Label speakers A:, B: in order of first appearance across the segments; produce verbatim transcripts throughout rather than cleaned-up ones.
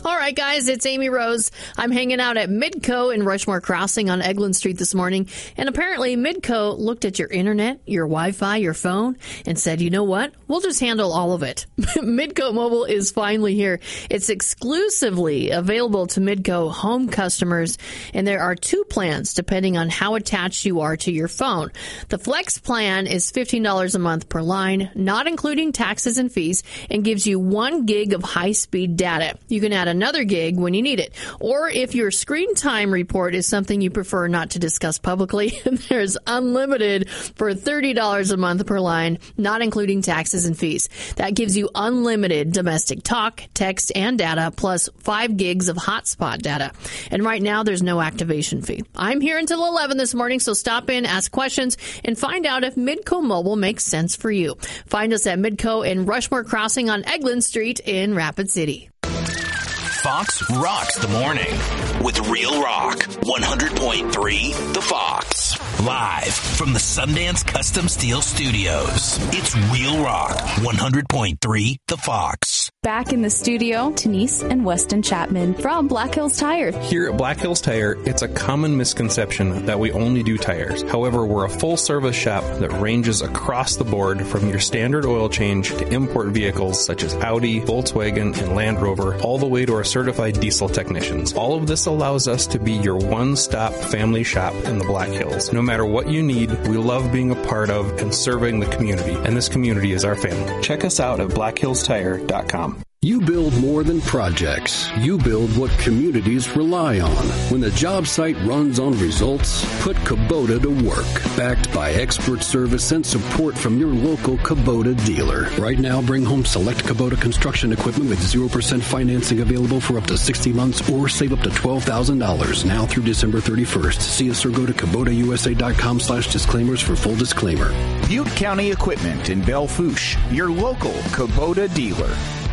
A: All right, guys, it's Amy Rose. I'm hanging out at Midco in Rushmore Crossing on Eglin Street this morning, and apparently Midco looked at your internet, your Wi-Fi, your phone, and said, you know what? We'll just handle all of it. Midco Mobile is finally here. It's exclusively available to Midco home customers, and there are two plans depending on how attached you are to your phone. The Flex plan is fifteen dollars a month per line, not including taxes and fees, and gives you one gig of high-speed data. You can add another gig when you need it. Or if your screen time report is something you prefer not to discuss publicly, there's unlimited for thirty dollars a month per line, not including taxes and fees. That gives you unlimited domestic talk, text, and data, plus five gigs of hotspot data. And right now, there's no activation fee. I'm here until eleven this morning, so stop in, ask questions, and find out if Midco Mobile makes sense for you. Find us at Midco in Rushmore Crossing on Eglin Street in Rapid City.
B: Fox rocks the morning with Real Rock one hundred point three The Fox. Live from the Sundance Custom Steel Studios. It's Real Rock one hundred point three The Fox.
C: Back in the studio, Denise and Weston Chapman from Black Hills Tire.
D: Here at Black Hills Tire, it's a common misconception that we only do tires. However, we're a full-service shop that ranges across the board from your standard oil change to import vehicles such as Audi, Volkswagen, and Land Rover, all the way to our certified diesel technicians. All of this allows us to be your one-stop family shop in the Black Hills. No matter what you need, we love being a part of and serving the community, and this community is our family. Check us out at black hills tire dot com.
E: You build more than projects. You build what communities rely on. When the job site runs on results, put Kubota to work. Backed by expert service and support from your local Kubota dealer. Right now, bring home select Kubota construction equipment with zero percent financing available for up to sixty months or save up to twelve thousand dollars now through December thirty-first. See us or go to Kubota U S A dot com slash disclaimers for full disclaimer.
F: Butte County Equipment in Belle Fourche, your local Kubota dealer.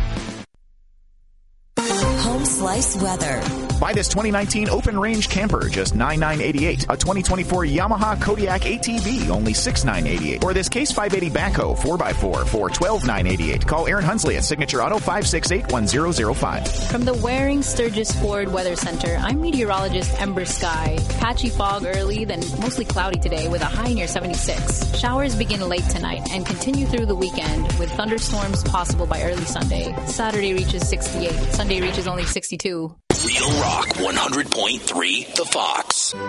G: Home Slice Weather.
F: Buy this twenty nineteen open range camper, just nine thousand nine hundred eighty-eight dollars. A twenty twenty-four Yamaha Kodiak A T V, only six thousand nine hundred eighty-eight dollars. Or this Case five eighty backhoe four by four for twelve thousand nine hundred eighty-eight dollars. Call Aaron Hunsley at Signature Auto five six eight, one zero zero five.
H: From the Waring Sturgis Ford Weather Center, I'm meteorologist Ember Sky. Patchy fog early, then mostly cloudy today with a high near seventy-six. Showers begin late tonight and continue through the weekend with thunderstorms possible by early Sunday. Saturday reaches sixty-eight. Sunday reaches only sixty-two.
B: Real Rock one hundred point three The Fox.